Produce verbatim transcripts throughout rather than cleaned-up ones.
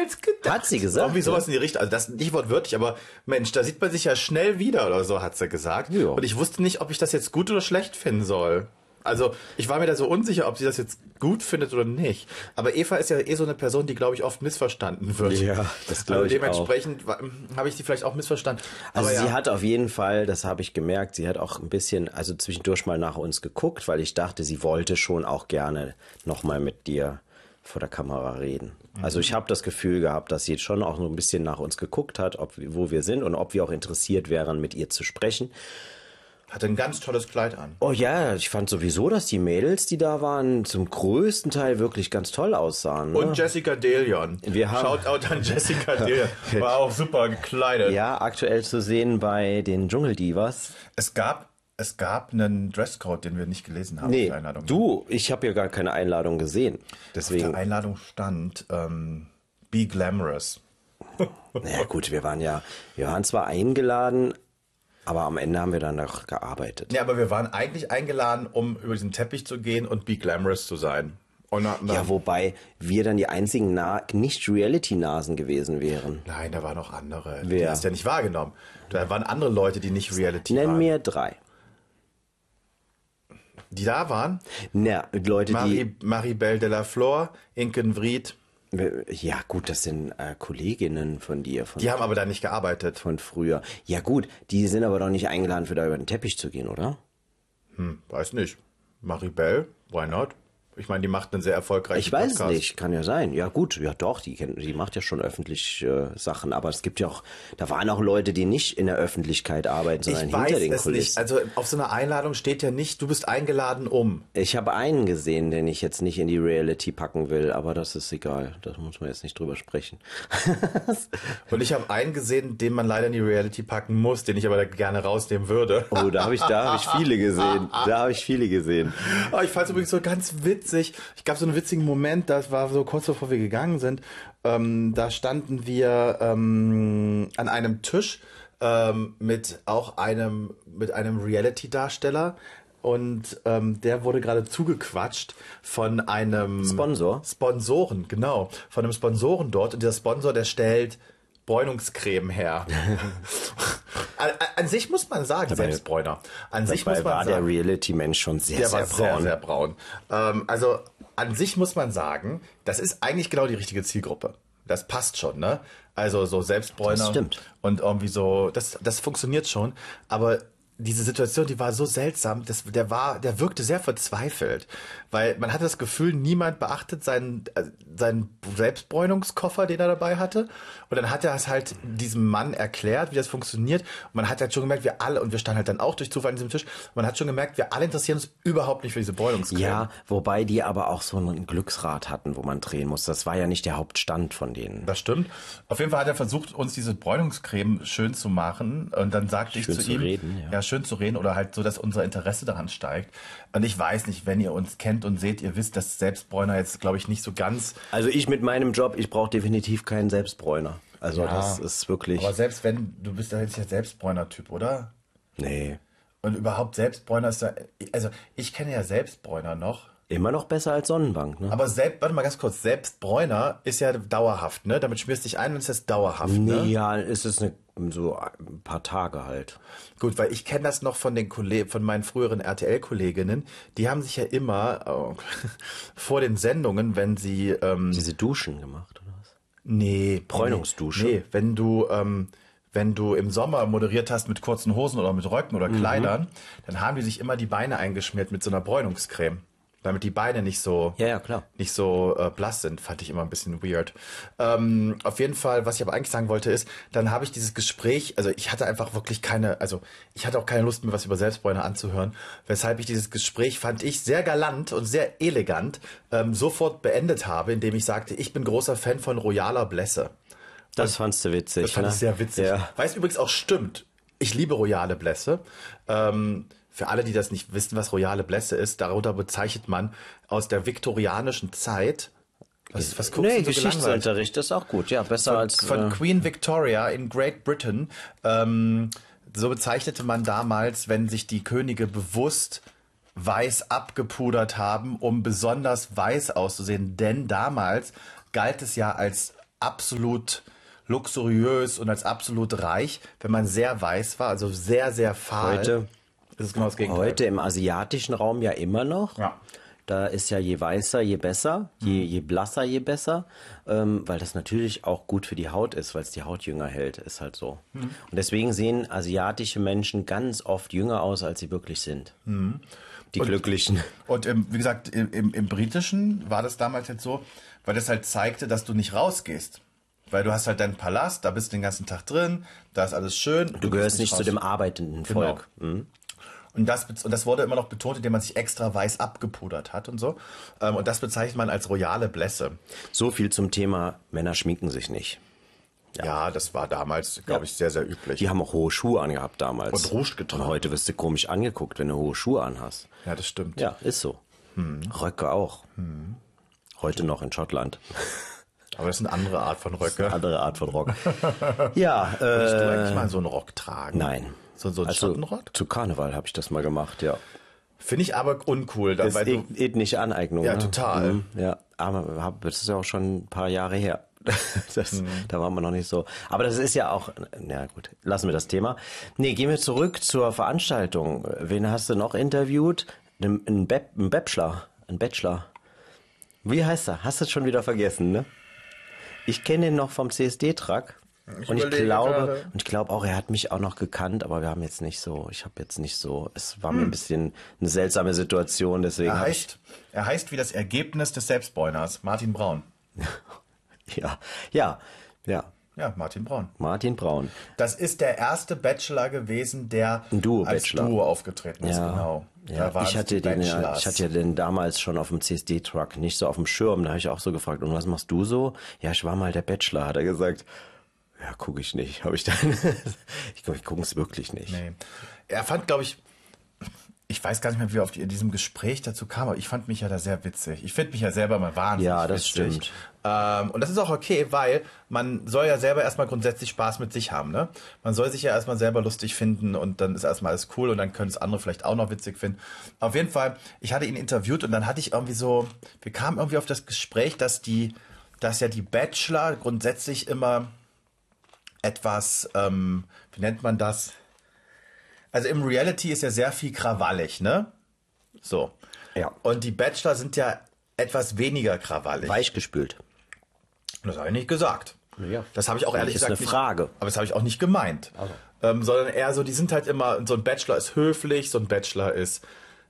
niemals gedacht. Hat sie gesagt? Irgendwie sowas ja. in die Richtung. Also das nicht wortwörtlich, aber Mensch, da sieht man sich ja schnell wieder oder so, hat sie gesagt. Ja. Und ich wusste nicht, ob ich das jetzt gut oder schlecht finden soll. Also ich war mir da so unsicher, ob sie das jetzt gut findet oder nicht. Aber Eva ist ja eh so eine Person, die, glaube ich, oft missverstanden wird. Ja, das glaube also ich dementsprechend habe ich die vielleicht auch missverstanden. Also Aber sie ja. hat auf jeden Fall, das habe ich gemerkt, sie hat auch ein bisschen, also zwischendurch mal nach uns geguckt, weil ich dachte, sie wollte schon auch gerne nochmal mit dir vor der Kamera reden. Mhm. Also ich habe das Gefühl gehabt, dass sie jetzt schon auch so ein bisschen nach uns geguckt hat, ob, wo wir sind und ob wir auch interessiert wären, mit ihr zu sprechen. Hatte ein ganz tolles Kleid an. Oh ja, ich fand sowieso, dass die Mädels, die da waren, zum größten Teil wirklich ganz toll aussahen. Ne? Und Jessica Delion. Wir haben Shoutout an Jessica Delion. War auch super gekleidet. Ja, aktuell zu sehen bei den Dschungeldivas. Es gab, es gab einen Dresscode, den wir nicht gelesen haben. Nee, auf Einladung. du, ich habe ja gar keine Einladung gesehen. Deswegen. Auf der Einladung stand ähm, Be Glamorous. Naja gut, wir waren ja, wir waren zwar eingeladen, aber am Ende haben wir dann noch gearbeitet. Ja, aber wir waren eigentlich eingeladen, um über diesen Teppich zu gehen und Be Glamorous zu sein. Und hatten dann, Ja, wobei wir dann die einzigen Na- Nicht-Reality-Nasen gewesen wären. nein, da waren noch andere. Die Wer? hast du ja nicht wahrgenommen. Da waren andere Leute, die nicht Reality Nenn waren. mir drei. Die da waren? Na, Leute, Marie, Maribel de la Flor, Inken Vried. die... Ja gut, das sind äh, Kolleginnen von dir. Von, Die haben aber da nicht gearbeitet. von früher. Ja gut, die sind aber doch nicht eingeladen, für da über den Teppich zu gehen, oder? Hm, weiß nicht. Maribel, why not? Ich meine, die macht einen sehr erfolgreichen Ich weiß Podcast. es nicht, kann ja sein. Ja gut, ja doch, die, kennt, die macht ja schon öffentlich äh, Sachen, aber es gibt ja auch, da waren auch Leute, die nicht in der Öffentlichkeit arbeiten, sondern Ich hinter weiß den es Kulissen. nicht. Also auf so einer Einladung steht ja nicht, du bist eingeladen um. Ich habe einen gesehen, den ich jetzt nicht in die Reality packen will, aber das ist egal, da muss man jetzt nicht drüber sprechen. Und ich habe einen gesehen, den man leider in die Reality packen muss, den ich aber da gerne rausnehmen würde. Oh, da habe ich, da habe ich viele gesehen, da habe ich viele gesehen. Oh, ich fand es übrigens so ganz witzig. Ich gab so einen witzigen Moment, das war so kurz bevor wir gegangen sind. Ähm, da standen wir ähm, an einem Tisch ähm, mit auch einem mit einem Reality-Darsteller und ähm, der wurde gerade zugequatscht von einem Sponsor? Sponsoren, genau, von einem Sponsoren dort und dieser Sponsor, der stellt Bräunungscreme her. an, an sich muss man sagen, Selbstbräuner. An sich Dabei muss man war sagen, der Reality-Mensch schon sehr, der sehr war sehr, braun. sehr braun. Ähm, also an sich muss man sagen, das ist eigentlich genau die richtige Zielgruppe. Das passt schon, ne? Also so Selbstbräuner. Das stimmt. Und irgendwie so, das, das funktioniert schon. Aber diese Situation, die war so seltsam, das, der war, der wirkte sehr verzweifelt, weil man hatte das Gefühl, niemand beachtet seinen, äh, seinen Selbstbräunungskoffer, den er dabei hatte. Und dann hat er es halt diesem Mann erklärt, wie das funktioniert. Und man hat halt schon gemerkt, wir alle, und wir standen halt dann auch durch Zufall an diesem Tisch, man hat schon gemerkt, wir alle interessieren uns überhaupt nicht für diese Bräunungscreme. Ja, wobei die aber auch so ein Glücksrad hatten, wo man drehen muss. Das war ja nicht der Hauptstand von denen. Das stimmt. Auf jeden Fall hat er versucht, uns diese Bräunungscreme schön zu machen. Und dann sagte Schön ich zu, zu ihm, reden, ja. ja, schön zu reden oder halt so, dass unser Interesse daran steigt. Und ich weiß nicht, wenn ihr uns kennt und seht, ihr wisst, dass Selbstbräuner jetzt, glaube ich, nicht so ganz... Also ich mit meinem Job, ich brauche definitiv keinen Selbstbräuner. Also Ja, das ist wirklich... Aber selbst wenn, du bist ja jetzt der Selbstbräuner-Typ, oder? Nee. Und überhaupt Selbstbräuner ist ja... Also ich kenne ja Selbstbräuner noch. Immer noch besser als Sonnenbank, ne? Aber selbst, warte mal ganz kurz, Selbstbräuner ist ja dauerhaft, ne? Damit schmierst du dich ein und ist das dauerhaft, Nee, ne? ja, ist es eine, so ein paar Tage halt. Gut, weil ich kenne das noch von den Kollegen, von meinen früheren R T L-Kolleginnen. Die haben sich ja immer oh, vor den Sendungen, wenn sie ähm, Diese Duschen gemacht, oder was? nee Bräunungsdusche? Nee, wenn du ähm, wenn du im Sommer moderiert hast mit kurzen Hosen oder mit Röcken oder Kleidern, dann haben die sich immer die Beine eingeschmiert mit so einer Bräunungscreme. Damit die Beine nicht so Ja, ja, klar. nicht so äh, blass sind, fand ich immer ein bisschen weird. Ähm, auf jeden Fall, was ich aber eigentlich sagen wollte, ist, dann habe ich dieses Gespräch, also ich hatte einfach wirklich keine, also ich hatte auch keine Lust, mir was über Selbstbräuner anzuhören, weshalb ich dieses Gespräch, fand ich, sehr galant und sehr elegant ähm, sofort beendet habe, indem ich sagte, ich bin großer Fan von royaler Blässe. Das fandst du witzig, Das fand ne? ich sehr witzig. Ja. Weil es übrigens auch stimmt. Ich liebe royale Blässe. Ähm, für alle, die das nicht wissen, was royale Blässe ist, darunter bezeichnet man aus der viktorianischen Zeit. Was, was guckst Nee, du so gelangweilt? Geschichtsunterricht ist auch gut, ja, besser Von, als... von äh, Queen Victoria in Great Britain. Ähm, so bezeichnete man damals, wenn sich die Könige bewusst weiß abgepudert haben, um besonders weiß auszusehen. Denn damals galt es ja als absolut luxuriös und als absolut reich, wenn man sehr weiß war, also sehr, sehr fahl. Heute, ist es genau das Gegenteil. heute im asiatischen Raum ja immer noch. Ja. Da ist ja je weißer, je besser, je, je blasser, je besser, ähm, weil das natürlich auch gut für die Haut ist, weil es die Haut jünger hält, ist halt so. Mhm. Und deswegen sehen asiatische Menschen ganz oft jünger aus, als sie wirklich sind. Mhm. Die und, Glücklichen. Und im, wie gesagt, im, im, im Britischen war das damals jetzt so, weil das halt zeigte, dass du nicht rausgehst. Weil du hast halt deinen Palast, da bist du den ganzen Tag drin, da ist alles schön. Du, du gehörst nicht raus. Zu dem arbeitenden Volk. Genau. Mhm. Und das, und das wurde immer noch betont, indem man sich extra weiß abgepudert hat und so. Und das bezeichnet man als royale Blässe. So viel zum Thema, Männer schminken sich nicht. Ja, ja das war damals, glaube ich, sehr, sehr üblich. Die haben auch hohe Schuhe angehabt damals. Und Rouge getragen. Und heute wirst du komisch angeguckt, wenn du hohe Schuhe anhast. Ja, das stimmt. Ja, ist so. Hm. Röcke auch. Hm. Heute noch in Schottland. Aber das ist eine andere Art von Röcke. Eine andere Art von Rock. Ja. Äh, Würdest du eigentlich mal so einen Rock tragen? Nein. So, so einen also, Schottenrock? Zu Karneval habe ich das mal gemacht, ja. Finde ich aber uncool. Das ist e ethnische Aneignung. Ja, ne? total. Mhm, ja, aber das ist ja auch schon ein paar Jahre her. Das, mhm. Da waren wir noch nicht so. Aber das ist ja auch, na gut, lassen wir das Thema. Nee, gehen wir zurück zur Veranstaltung. Wen hast du noch interviewt? Ein, ein, Be ein Bachelor. Ein Bachelor. Wie heißt er? Hast du es schon wieder vergessen, ne? Ich kenne ihn noch vom C S D-Truck. Ich und ich glaube, gerade. und ich glaube auch, er hat mich auch noch gekannt, aber wir haben jetzt nicht so, ich habe jetzt nicht so, es war hm. mir ein bisschen eine seltsame Situation, deswegen. Er heißt, er heißt wie das Ergebnis des Selbstbräuners, Martin Braun. ja, ja, ja. Ja, Martin Braun. Martin Braun. Das ist der erste Bachelor gewesen, der ein Duo als Duo aufgetreten ist, ja. genau. Ja, ich hatte den ja, ich hatte ja den damals schon auf dem C S D-Truck, nicht so auf dem Schirm, da habe ich auch so gefragt, und was machst du so? Ja, ich war mal der Bachelor, hat er gesagt. Ja, gucke ich nicht. Habe ich dann. ich glaube, ich gucke es wirklich nicht. Nee. Er fand, glaube ich, ich weiß gar nicht mehr, wie wir auf die, in diesem Gespräch dazu kam, aber ich fand mich ja da sehr witzig. Ich finde mich ja selber mal wahnsinnig Ja, das witzig. stimmt. Ähm, und das ist auch okay, weil man soll ja selber erstmal grundsätzlich Spaß mit sich haben, ne? Man soll sich ja erstmal selber lustig finden und dann ist erstmal alles cool und dann können es andere vielleicht auch noch witzig finden. Auf jeden Fall, ich hatte ihn interviewt und dann hatte ich irgendwie so, wir kamen irgendwie auf das Gespräch, dass die, dass ja die Bachelor grundsätzlich immer etwas, ähm, wie nennt man das? Also im Reality ist ja sehr viel krawallig, ne? So. Ja. Und die Bachelor sind ja etwas weniger krawallig. Weichgespült. Das habe ich nicht gesagt. Ja. Das habe ich auch ehrlich das ist gesagt eine Frage. Nicht, aber das habe ich auch nicht gemeint. Also. Ähm, sondern eher so, die sind halt immer, so ein Bachelor ist höflich, so ein Bachelor ist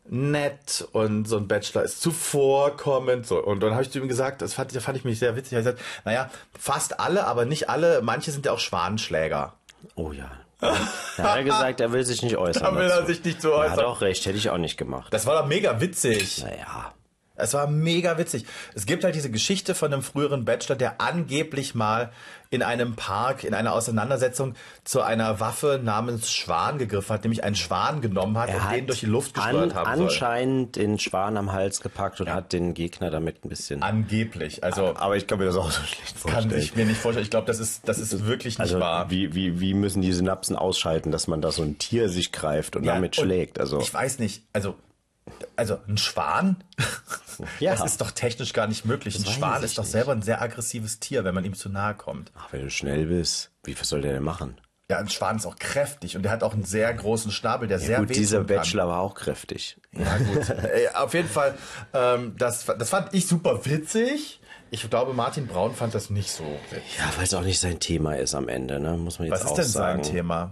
nett und so ein Bachelor ist zuvorkommend. So. Und dann habe ich zu ihm gesagt, das fand, das fand ich mich sehr witzig. Ich habe gesagt, naja, fast alle, aber nicht alle. Manche sind ja auch Schwanenschläger. Oh ja. Da hat er gesagt, er will sich nicht äußern. Da will er sich nicht so äußern. Er hat auch recht, hätte ich auch nicht gemacht. Das war doch mega witzig. Naja. Es war mega witzig. Es gibt halt diese Geschichte von einem früheren Bachelor, der angeblich mal in einem Park, in einer Auseinandersetzung zu einer Waffe namens Schwan gegriffen hat, nämlich einen Schwan genommen hat er und hat den durch die Luft gesteuert an, haben soll. Anscheinend den Schwan am Hals gepackt und ja. hat den Gegner damit ein bisschen... Angeblich. Also, aber ich kann mir das auch so schlecht vorstellen. Kann ich mir nicht vorstellen. Ich glaube, das ist, das ist wirklich nicht also wahr. Wie, wie, wie müssen die Synapsen ausschalten, dass man da so ein Tier sich greift und ja, damit und schlägt? Also ich weiß nicht. Also... Also ein Schwan, ja. das ist doch technisch gar nicht möglich. Das ein Schwan ist doch nicht. selber ein sehr aggressives Tier, wenn man ihm zu nahe kommt. Ach, wenn du schnell bist, wie was soll der denn machen? Ja, ein Schwan ist auch kräftig und der hat auch einen sehr großen Schnabel, der ja, sehr gut, wehtun dieser kann. Bachelor war auch kräftig. Ja gut, auf jeden Fall, ähm, das, das fand ich super witzig. Ich glaube, Martin Braun fand das nicht so witzig. Ja, weil es auch nicht sein Thema ist am Ende, ne? Muss man jetzt was auch ist denn sagen. sein Thema?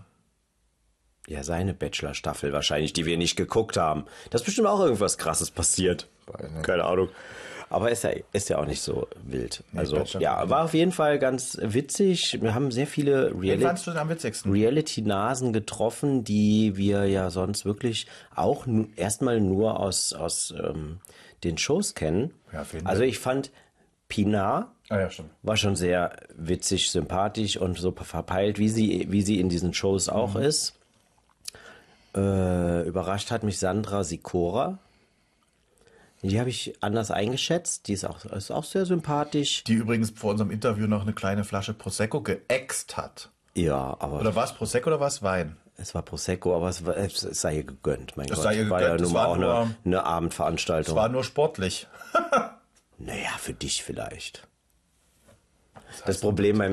Ja, seine Bachelor-Staffel wahrscheinlich, die wir nicht geguckt haben. Da ist bestimmt auch irgendwas Krasses passiert. Keine Ahnung. Aber ist ja, ist ja auch nicht so wild. Nee, also, ja, war auf jeden Fall ganz witzig. Wir haben sehr viele Reality, Reality-Nasen getroffen, die wir ja sonst wirklich auch erstmal nur aus, aus ähm, den Shows kennen. Ja, also ich fand Pinar ah, ja, stimmt. war schon sehr witzig, sympathisch und so verpeilt, wie sie, wie sie in diesen Shows auch mhm. ist. Äh, überrascht hat mich Sandra Sikora. Die habe ich anders eingeschätzt. Die ist auch, ist auch sehr sympathisch. Die übrigens vor unserem Interview noch eine kleine Flasche Prosecco geäxt hat. Ja, aber... Oder war es Prosecco oder war es Wein? Es war Prosecco, aber es, war, es sei ihr gegönnt. Mein das Gott, sei ihr war gegönnt. ja nun mal auch nur, eine, eine Abendveranstaltung. Es war nur sportlich. Naja, für dich vielleicht. das Problem beim